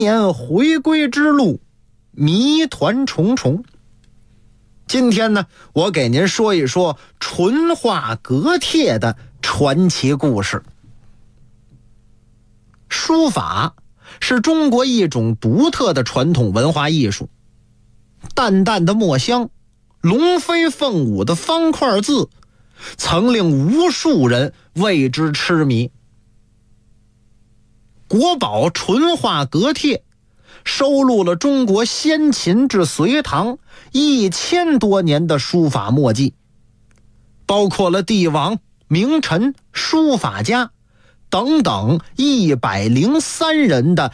年回归之路谜团重重。今天呢，我给您说一说淳化阁帖的传奇故事。书法是中国一种独特的传统文化艺术，淡淡的墨香，龙飞凤舞的方块字，曾令无数人为之痴迷。国宝淳化阁帖收录了中国先秦至隋唐1000多年的书法墨迹，包括了帝王、名臣、书法家等等103人的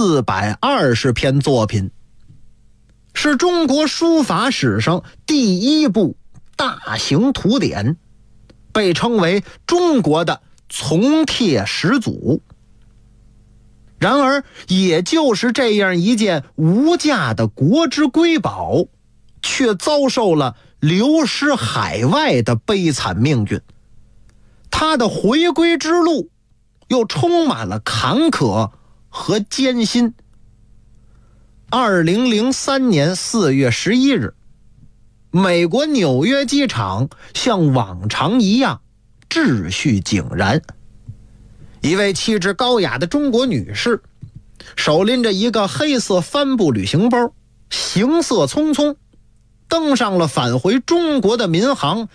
420篇作品，是中国书法史上第一部大型图典，被称为中国的从帖始祖。然而也就是这样一件无价的国之瑰宝，却遭受了流失海外的悲惨命运。它的回归之路又充满了坎坷和艰辛。2003年4月11日，美国纽约机场像往常一样秩序井然。一位气质高雅的中国女士，手拎着一个黑色帆布旅行包，行色匆匆登上了返回中国的民航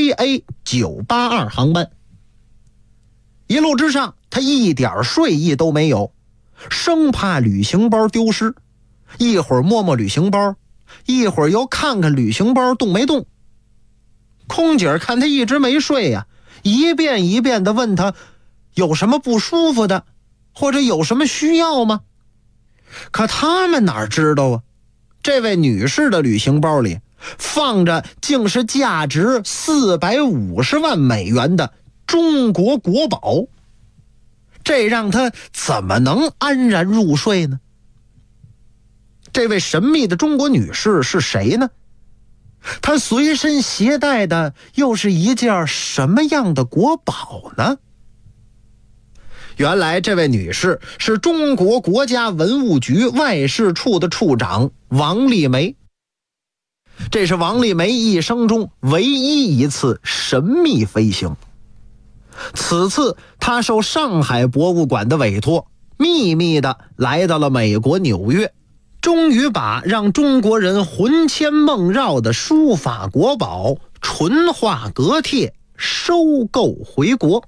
CA982 航班。一路之上，她一点睡意都没有，生怕旅行包丢失，一会儿摸摸旅行包，一会儿又看看旅行包动没动。空姐看她一直没睡呀，一遍一遍地问她有什么不舒服的，或者有什么需要吗？可他们哪知道啊，这位女士的旅行包里放着竟是价值450万美元的中国国宝，这让她怎么能安然入睡呢？这位神秘的中国女士是谁呢？她随身携带的又是一件什么样的国宝呢？原来这位女士是中国国家文物局外事处的处长王丽梅。这是王丽梅一生中唯一一次神秘飞行。此次她受上海博物馆的委托，秘密地来到了美国纽约，终于把让中国人魂牵梦绕的书法国宝淳化阁帖收购回国。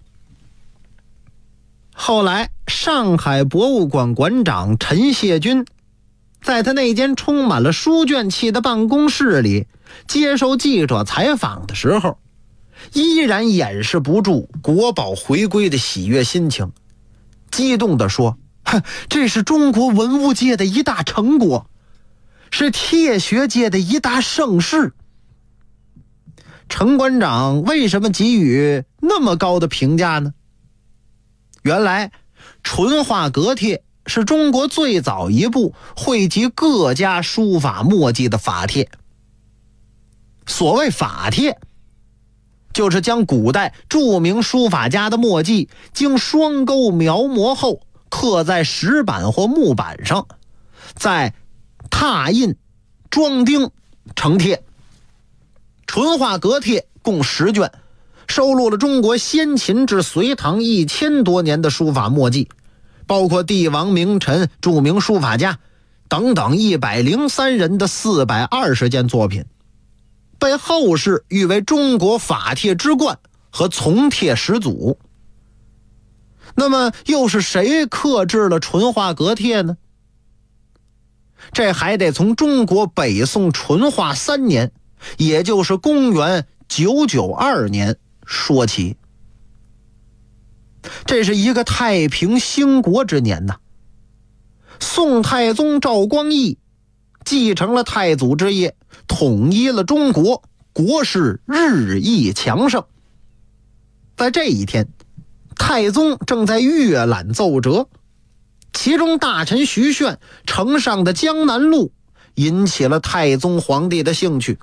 后来上海博物馆馆长陈谢军在他那间充满了书卷气的办公室里接受记者采访的时候，依然掩饰不住国宝回归的喜悦心情，激动地说，这是中国文物界的一大成果，是帖学界的一大盛事。陈馆长为什么给予那么高的评价呢？原来淳化阁帖是中国最早一部汇集各家书法墨迹的法帖。所谓法帖，就是将古代著名书法家的墨迹经双钩描摹后刻在石板或木板上，再拓印装订成帖。淳化阁帖共10卷，收录了中国先秦至隋唐1000多年的书法墨迹，包括帝王、名臣、著名书法家等等103人的420件作品，被后世誉为中国法帖之冠和从帖始祖。那么又是谁刻制了淳化阁帖呢？这还得从中国北宋淳化3年，也就是公元992年说起。这是一个太平兴国之年呐。宋太宗赵光义继承了太祖之业，统一了中国，国势日益强盛。在这一天，太宗正在阅览奏折，其中大臣徐铉呈上的《江南录》引起了太宗皇帝的兴趣。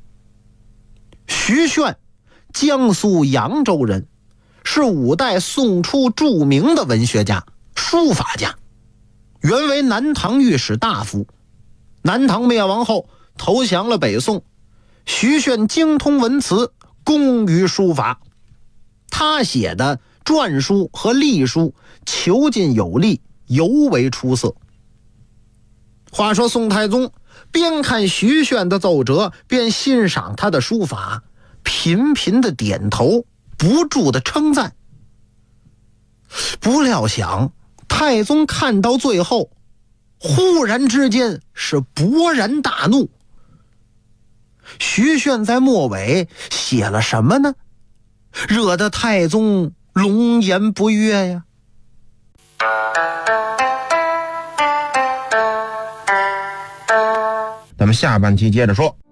徐铉，江苏扬州人，是5代宋初著名的文学家、书法家。 原为南唐御史大夫。南唐灭亡后投降了北宋，徐铉精通文辞，工于书法。他写的篆书和隶书遒劲有力，尤为出色。话说宋太宗边看徐铉的奏折，便欣赏他的书法，频频的点头，不住的称赞。不料想太宗看到最后，忽然之间是勃然大怒。徐铉在末尾写了什么呢？惹得太宗龙颜不悦呀。 咱们下半期接着说。